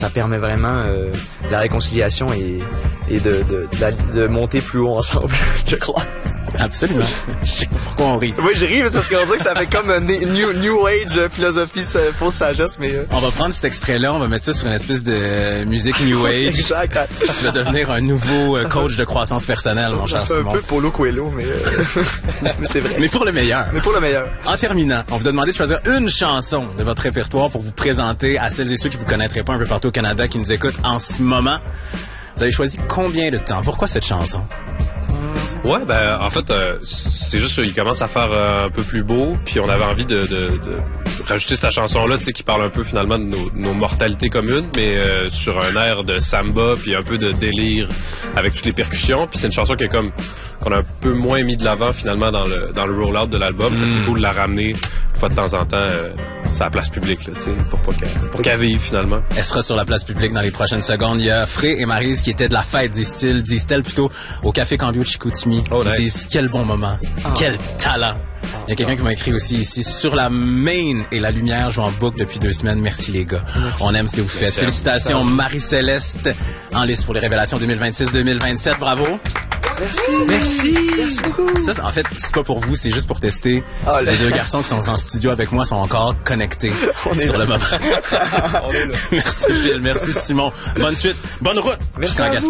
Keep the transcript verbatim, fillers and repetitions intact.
Ça permet vraiment euh, la réconciliation et, et de, de, de, de monter plus haut ensemble, je crois. Absolument. Je sais pas pourquoi on rit. Oui, j'ai ri, mais c'est parce qu'on dirait que ça fait comme une new, new age euh, philosophie, fausse sagesse, mais... Euh... On va prendre cet extrait-là, on va mettre ça sur une espèce de musique new age. Exact. Tu vas devenir un nouveau euh, coach de croissance personnelle, mon cher Simon. Un peu Paulo Coelho, mais, euh... mais c'est vrai. Mais pour le meilleur. Mais pour le meilleur. En terminant, on vous a demandé de choisir une chanson de votre répertoire pour vous présenter à celles et ceux qui vous connaîtraient pas un peu partout au Canada, qui nous écoutent en ce moment. Vous avez choisi combien de temps? Pourquoi cette chanson? Ouais, ben en fait, euh, c'est juste qu'il commence à faire euh, un peu plus beau, puis on avait envie de, de, de rajouter cette chanson-là, tu sais, qui parle un peu finalement de nos, nos mortalités communes, mais euh, sur un air de samba, puis un peu de délire avec toutes les percussions. Puis c'est une chanson qui est comme qu'on a un peu moins mis de l'avant finalement dans le dans le roll-out de l'album. Mm. C'est cool de la ramener une fois de temps en temps euh, sur la place publique, là, tu sais, pour pas qu'elle pour qu'elle vive finalement. Elle sera sur la place publique dans les prochaines secondes. Il y a Fré et Maryse qui étaient de la fête, disent-ils, disent-elles plutôt, au Café Cambio de Chicoutimi. Oh, Ils nice. disent quel bon moment, oh. Quel talent. Il y a quelqu'un qui m'a écrit aussi ici sur la main et la lumière joue en boucle depuis deux semaines. Merci les gars. Merci. On aime ce que vous faites. Merci. Félicitations Marie-Céleste en liste pour les révélations deux mille vingt-six deux mille vingt-sept. Bravo. Merci. Merci. Merci beaucoup. Ça, en fait, c'est pas pour vous, c'est juste pour tester ah, si les deux garçons qui sont en studio avec moi sont encore connectés on sur le moment. On est là. Merci Phil, merci Simon. Bonne suite, bonne route. Merci à vous.